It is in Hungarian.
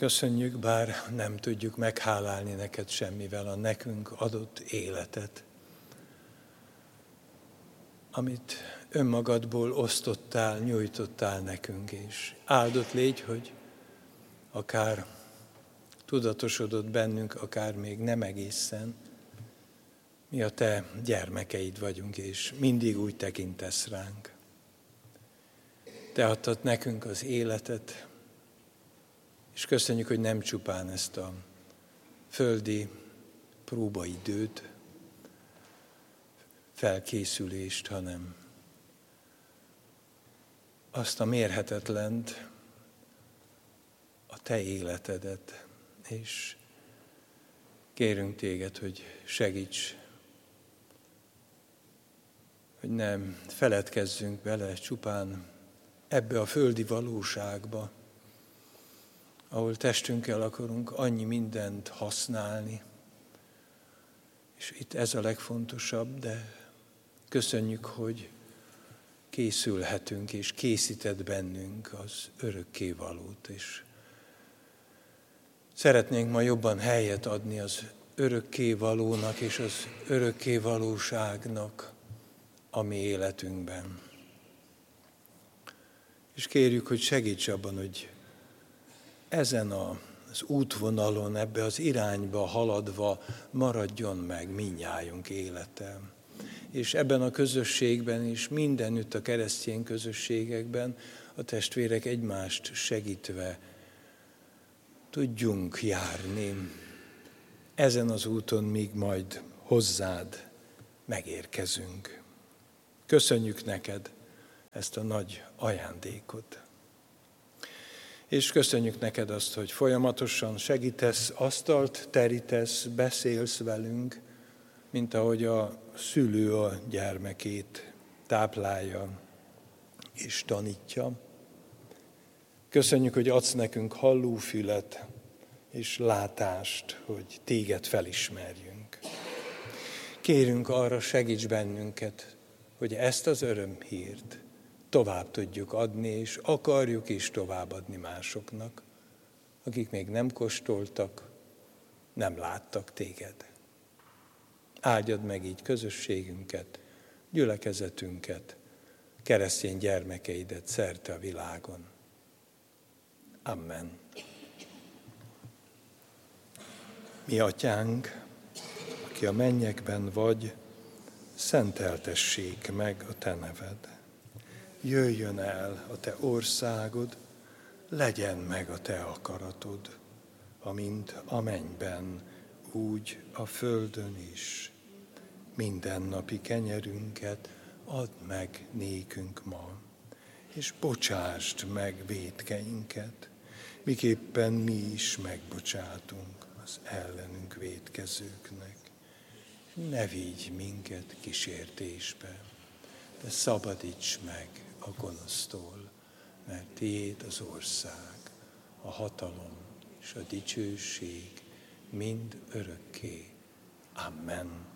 Köszönjük, bár nem tudjuk meghálálni neked semmivel a nekünk adott életet, amit önmagadból osztottál, nyújtottál nekünk, és áldott légy, hogy akár tudatosodott bennünk, akár még nem egészen, mi a te gyermekeid vagyunk, és mindig úgy tekintesz ránk. Te adtad nekünk az életet, és köszönjük, hogy nem csupán ezt a földi próbaidőt, felkészülést, hanem azt a mérhetetlent, a te életedet, és kérünk téged, hogy segíts, hogy nem feledkezzünk bele csupán ebbe a földi valóságba, ahol testünkkel akarunk annyi mindent használni, és itt ez a legfontosabb, de köszönjük, hogy készülhetünk, és készített bennünk az örökkévalót, és szeretnénk ma jobban helyet adni az örökkévalónak és az örökkévalóságnak a mi életünkben. És kérjük, hogy segíts abban, hogy ezen az útvonalon, ebbe az irányba haladva maradjon meg mindnyájunk élete. És ebben a közösségben is, mindenütt a keresztény közösségekben a testvérek egymást segítve tudjunk járni ezen az úton, míg majd hozzád megérkezünk. Köszönjük neked ezt a nagy ajándékot. És köszönjük neked azt, hogy folyamatosan segítesz, asztalt terítesz, beszélsz velünk, mint ahogy a szülő a gyermekét táplálja és tanítja. Köszönjük, hogy adsz nekünk hallófület és látást, hogy téged felismerjünk. Kérünk arra, segíts bennünket, hogy ezt az örömhírt tovább tudjuk adni, és akarjuk is továbbadni másoknak, akik még nem kóstoltak, nem láttak téged. Áldjad meg így közösségünket, gyülekezetünket, keresztény gyermekeidet szerte a világon. Amen. Mi atyánk, aki a mennyekben vagy, szenteltessék meg a te neved. Jöjjön el a te országod, legyen meg a te akaratod, amint a mennyben, úgy a földön is. Mindennapi kenyerünket add meg nékünk ma, és bocsásd meg vétkeinket, miképpen mi is megbocsátunk az ellenünk vétkezőknek. Ne vigy minket kísértésbe, de szabadíts meg a gonosztól, mert tiéd az ország, a hatalom és a dicsőség mind örökké. Amen.